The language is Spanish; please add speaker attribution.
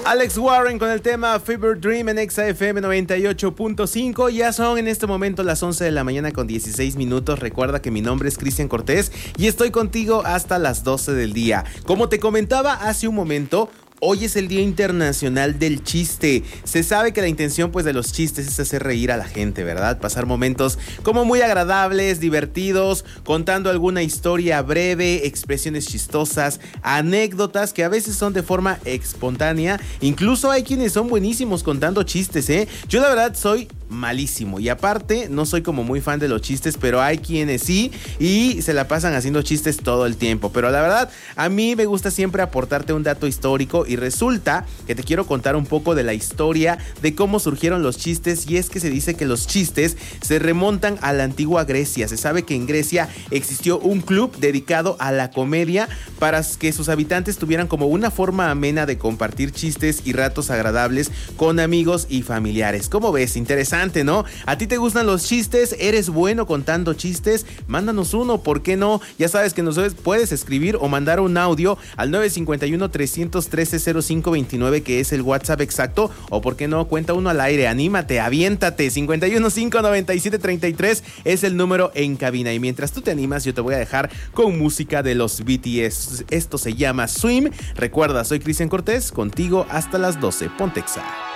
Speaker 1: Alex Warren con el tema Fever Dream en Exa FM 98.5. Ya son en este momento las 11 de la mañana con 16 minutos. Recuerda que mi nombre es Cristian Cortés y estoy contigo hasta las 12 del día. Como te comentaba hace un momento, hoy es el Día Internacional del Chiste. Se sabe que la intención pues de los chistes es hacer reír a la gente, ¿verdad? Pasar momentos como muy agradables, divertidos, contando alguna historia breve, expresiones chistosas, anécdotas que a veces son de forma espontánea. Incluso hay quienes son buenísimos contando chistes, ¿eh? Yo la verdad soy malísimo y aparte no soy como muy fan de los chistes, pero hay quienes sí y se la pasan haciendo chistes todo el tiempo. Pero la verdad, a mí me gusta siempre aportarte un dato histórico y resulta que te quiero contar un poco de la historia de cómo surgieron los chistes. Y es que se dice que los chistes se remontan a la antigua Grecia. Se sabe que en Grecia existió un club dedicado a la comedia para que sus habitantes tuvieran como una forma amena de compartir chistes y ratos agradables con amigos y familiares. ¿Cómo ves? Interesante, ¿no? ¿A ti te gustan los chistes? ¿Eres bueno contando chistes? Mándanos uno, ¿por qué no? Ya sabes que nos puedes escribir o mandar un audio al 951-313-0529, que es el WhatsApp exacto, o por qué no, cuenta uno al aire, anímate, aviéntate. 5159733 es el número en cabina, y mientras tú te animas yo te voy a dejar con música de los BTS. Esto se llama Swim. Recuerda, soy Cristian Cortés, contigo hasta las 12. Ponte Exa.